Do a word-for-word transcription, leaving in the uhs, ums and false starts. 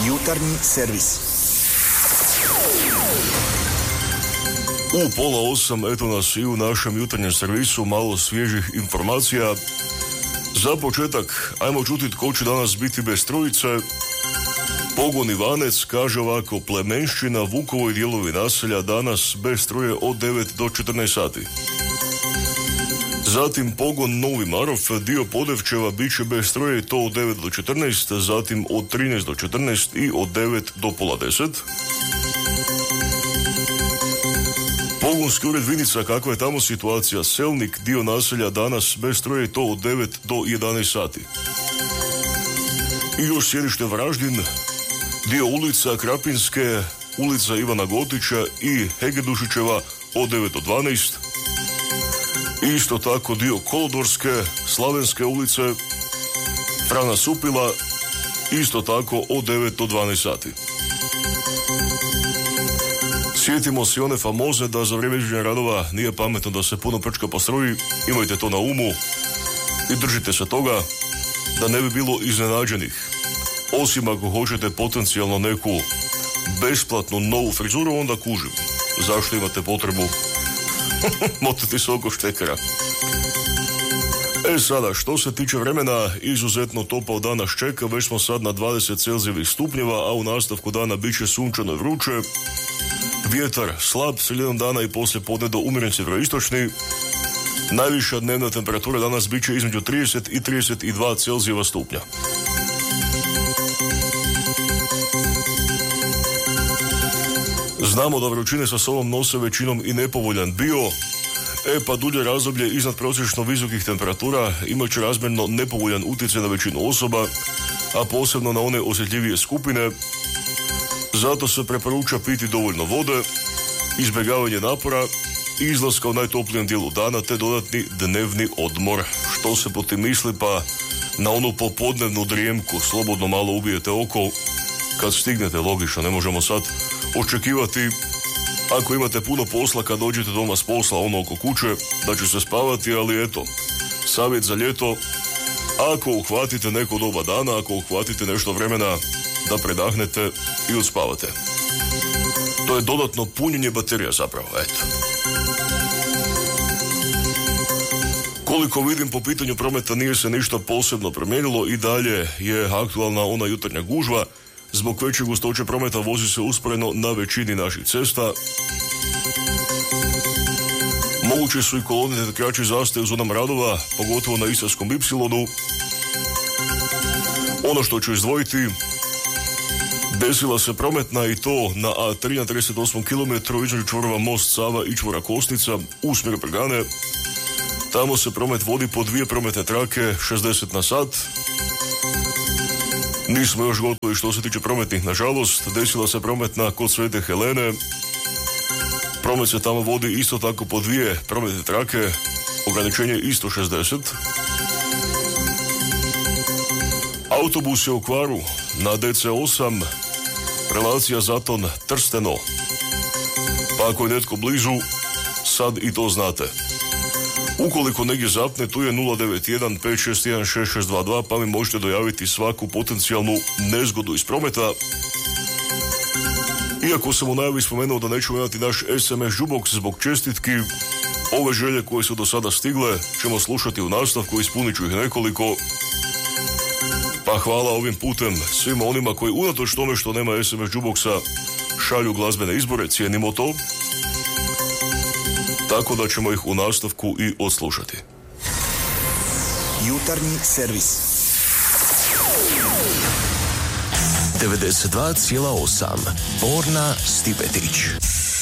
Jutarnji servis. U pola osam, eto nas i u našem jutarnjem servisu malo svježih informacija. Za početak, ajmo čuti tko će danas biti bez trojice. Pogon Ivanec kaže ovako: Plemenščina, Vukovo i dijelovi naselja danas bez struje od devet do četrnaest sati. Zatim pogon Novi Marof, dio Podevčeva bit će bez struje, to od devet do četrnaest, zatim od trinaest do četrnaest i od devet do pola deset. Pogonski ured Vinica, kakva je tamo situacija? Selnik, dio naselja danas bez struje, to od devet do jedanaest sati. I još sjedište Varaždin, dio ulica Krapinske, ulica Ivana Gotića i Hegedušićeva od devet do dvanaest. Isto tako dio Kolodvorske, Slavenske ulice, Frana Supila, isto tako od devet do dvanaest sati. Sjetimo se one famoze da za vrijeme izvođenja radova nije pametno da se puno prčka po struji. Imajte to na umu i držite se toga da ne bi bilo iznenađenih. Osim ako hoćete potencijalno neku besplatnu novu frizuru, onda kužim zašto imate potrebu motati se oko štekera. E sada, što se tiče vremena, izuzetno topao dan nas čeka, već smo sad na dvadeset celzijevih stupnjeva, a u nastavku dana bit će sunčano i vruće. Vjetar slab, sredinom dana i poslije podne do umjeren sjeveroistočni. Najviša dnevna temperatura danas bit će između trideset i trideset dva celzijeva stupnja. Znamo da vrućine sa sobom nose većinom i nepovoljan bio, e pa dulje razdoblje iznad prosječno visokih temperatura imat će razmjerno nepovoljan utjecaj na većinu osoba, a posebno na one osjetljivije skupine. Zato se preporuča piti dovoljno vode, izbjegavanje napora, izlaska u najtoplijem dijelu dana te dodatni dnevni odmor. Što se po tim misli? Pa na onu popodnevnu drijemku slobodno malo ubijete oko kad stignete, logično, ne možemo sad očekivati ako imate puno posla kad dođete doma s posla ono oko kuće da će se spavati, ali eto, savjet za ljeto: ako uhvatite neko doba dana, ako uhvatite nešto vremena da predahnete i odspavate. To je dodatno punjenje baterija zapravo, eto. Koliko vidim po pitanju prometa nije se ništa posebno promijenilo, i dalje je aktualna ona jutarnja gužva. Zbog veće gustoće prometa vozi se usporeno na većini naših cesta. Moguće su i kolone te kraći zastoj u zonama radova, pogotovo na Istarskom Ipsilonu. Ono što ću izdvojiti: desila se prometna i to na A tri na trideset osmom kilometru između čvorova Most Sava i čvora Kosnica u smjeru Bregane. Tamo se promet vodi po dvije prometne trake šezdeset na sat. Nismo još gotovi što se tiče prometnih, nažalost. Desila se prometna kod Svete Helene. Promet se tamo vodi isto tako po dvije prometne trake. Ograničenje isto šezdeset. Autobus je u kvaru na D C osam, relacija Zaton Trsteno. Pa ako je netko blizu, sad i to znate. Ukoliko negdje zapne, tu je nula devet jedan pet šest jedan šest šest dva dva, pa mi možete dojaviti svaku potencijalnu nezgodu iz prometa. Iako sam u najavi spomenuo da nećemo imati naš S M S jukebox zbog čestitki, ove želje koje su do sada stigle ćemo slušati u nastavku, ispunit ću ih nekoliko. Pa hvala ovim putem svima onima koji unatoč tome što nema S M S jukeboxa šalju glazbene izbore, cijenimo to. Tako da ćemo ih u nastavku i odslušati. Jutarnji servis. devedeset dva zarez osam Borna Stipetić.